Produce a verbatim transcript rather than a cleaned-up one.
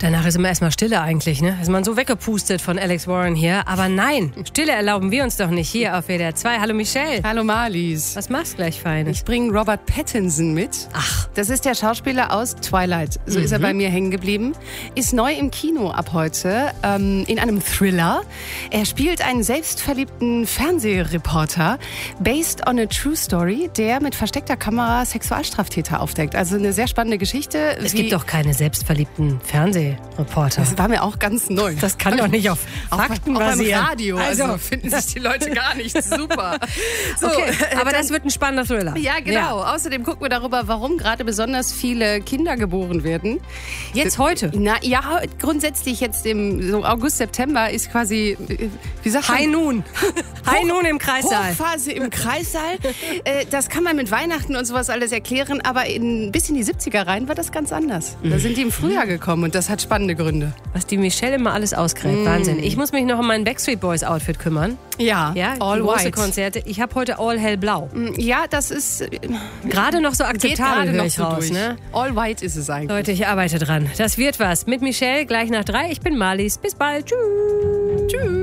Danach ist immer erstmal Stille eigentlich, ne? Ist man so weggepustet von Alex Warren hier. Aber nein, Stille erlauben wir uns doch nicht hier auf W D R zwei. Hallo Michelle. Hallo Marlies. Was machst du gleich Feines? Ich bringe Robert Pattinson mit. Ach. Das ist der Schauspieler aus Twilight. So mhm. ist er bei mir hängen geblieben. Ist neu im Kino ab heute, ähm, in einem Thriller. Er spielt einen selbstverliebten Fernsehreporter, based on a true story, der mit versteckter Kamera Sexualstraftäter aufdeckt. Also eine sehr spannende Geschichte. Es gibt doch keine selbstverliebten Fernsehreporter. Das war mir auch ganz neu. Das kann doch nicht auf Fakten auch, auch basieren. Beim Radio, also, also finden sich die Leute gar nicht super. So, okay, aber das wird ein spannender Thriller. Ja, genau. Ja. Außerdem gucken wir darüber, warum gerade besonders viele Kinder geboren werden. Jetzt heute? Na ja, grundsätzlich jetzt im so August, September ist quasi, wie sagt man? High Noon. High Noon im Kreissaal. Hochphase im Kreissaal. Das kann man mit Weihnachten und sowas alles erklären, aber in, bis in die siebziger rein war das ganz anders. Da sind die im Frühjahr gekommen und das hat spannende Gründe. Was die Michelle immer alles ausgräbt. Mm. Wahnsinn. Ich muss mich noch um mein Backstreet Boys Outfit kümmern. Ja, ja all große white. Konzerte. Ich habe heute all hellblau. Ja, das ist gerade noch so akzeptabel, höre ich so raus. Durch. Ne? All white ist es eigentlich. Leute, ich arbeite dran. Das wird was. Mit Michelle gleich nach drei. Ich bin Marlies. Bis bald. Tschüss. Tschüss.